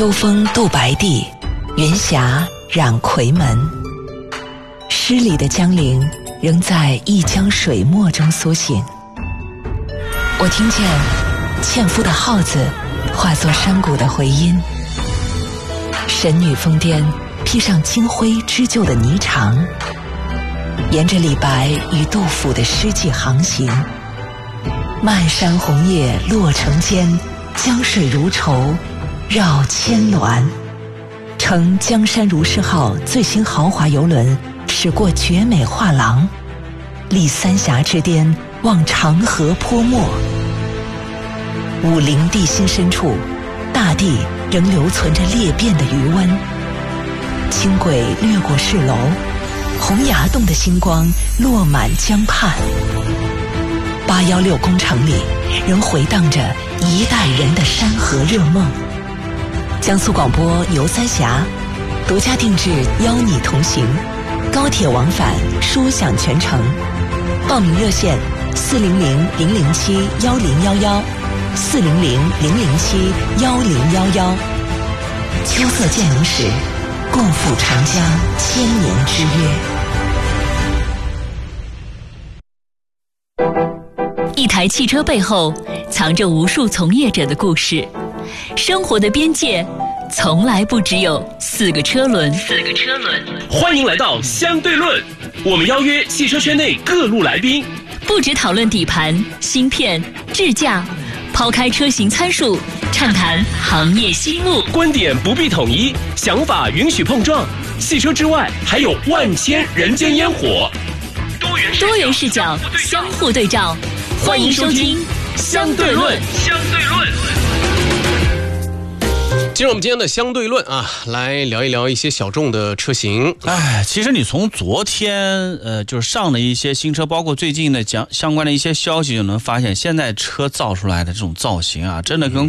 秋风渡白帝，云霞染夔门。诗里的江陵仍在一江水墨中苏醒。我听见纤夫的号子化作山谷的回音。神女疯癫披上金辉织就的霓裳，沿着李白与杜甫的诗迹航行。漫山红叶落成间，江水如绸绕千峦。乘江山如是号最新豪华游轮驶过绝美画廊，立三峡之巅，望长河泼墨。武陵地心深处，大地仍留存着裂变的余温。轻轨掠过市楼，洪崖洞的星光落满江畔。816工程里仍回荡着一代人的山河热梦。江苏广播游三峡独家定制邀你同行，高铁往返舒享全程。报名热线400-007-1011，400-007-1011。秋色渐浓时，共赴长江千年之约。 一台汽车背后藏着无数从业者的故事，生活的边界从来不只有4个车轮。 欢迎来到相对论，我们邀约汽车圈内各路来宾， 不只讨论底盘、芯片、智驾，抛开车型参数，畅谈行业心路。 观点不必统一，想法允许碰撞。汽车之外，还有万千人间烟火。 多元视角，相互对照。欢迎收听相对论。 进入我们今天的相对论啊，来聊一聊一些小众的车型。 其实你从昨天就是上了一些新车，包括最近的相关的一些消息，就能发现现在车造出来的这种造型啊，真的跟